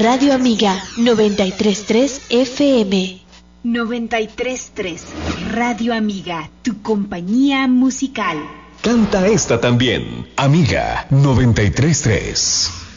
Radio Amiga 93.3 FM. 93.3 Radio Amiga, tu compañía musical. Canta esta también, Amiga 93.3.